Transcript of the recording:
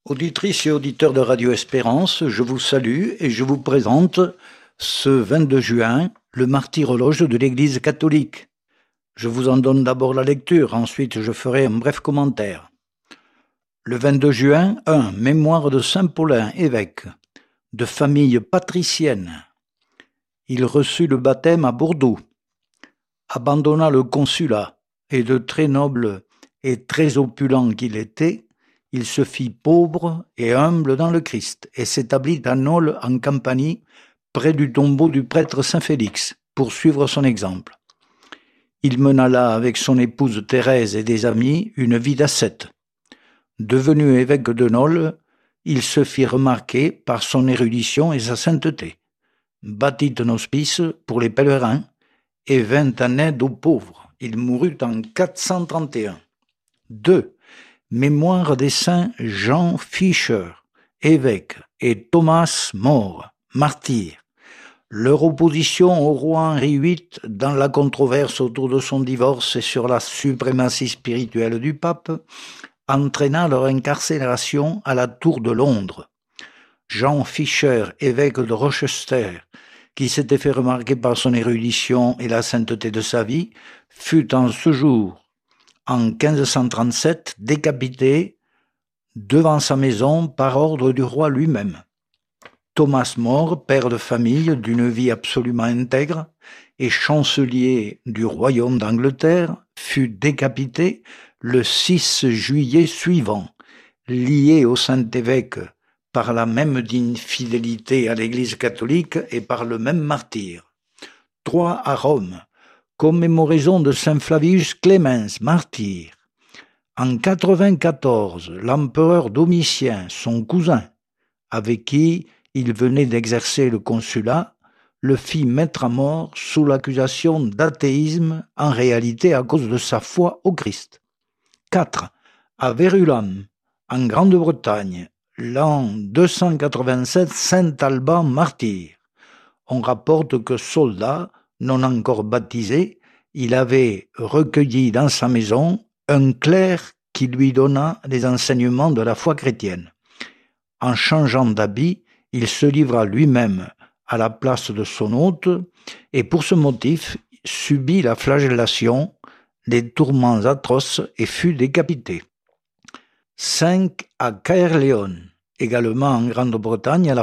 Auditrices et auditeurs de Radio Espérance, je vous salue et je vous présente ce 22 juin, le martyrologe de l'Église catholique. Je vous en donne d'abord la lecture, ensuite je ferai un bref commentaire. Le 22 juin, 1. Mémoire de Saint Paulin, évêque, de famille patricienne. Il reçut le baptême à Bordeaux, abandonna le consulat et de très noble et très opulent qu'il était, il se fit pauvre et humble dans le Christ et s'établit à Nole en Campanie, près du tombeau du prêtre Saint-Félix, pour suivre son exemple. Il mena là, avec son épouse Thérèse et des amis, une vie d'ascète. Devenu évêque de Nole, il se fit remarquer par son érudition et sa sainteté, bâtit un hospice pour les pèlerins et vint en aide aux pauvres. Il mourut en 431. 2. Mémoire des saints Jean Fischer, évêque, et Thomas More, martyr. Leur opposition au roi Henri VIII dans la controverse autour de son divorce et sur la suprématie spirituelle du pape entraîna leur incarcération à la Tour de Londres. Jean Fischer, évêque de Rochester, qui s'était fait remarquer par son érudition et la sainteté de sa vie, fut en ce jour, en 1537, décapité devant sa maison par ordre du roi lui-même. Thomas More, père de famille d'une vie absolument intègre et chancelier du royaume d'Angleterre, fut décapité le 6 juillet suivant, lié au Saint-Évêque par la même digne fidélité à l'Église catholique et par le même martyr. 3. À Rome, commémoraison de Saint Flavius Clemens, martyr. En 94, l'empereur Domitien, son cousin, avec qui il venait d'exercer le consulat, le fit mettre à mort sous l'accusation d'athéisme, en réalité à cause de sa foi au Christ. 4. À Verulam, en Grande-Bretagne, l'an 287, Saint Alban, martyr. On rapporte que soldat, non encore baptisé, il avait recueilli dans sa maison un clerc qui lui donna les enseignements de la foi chrétienne. En changeant d'habit, il se livra lui-même à la place de son hôte et pour ce motif subit la flagellation, des tourments atroces et fut décapité. 5. À Caerleon, également en Grande-Bretagne, à la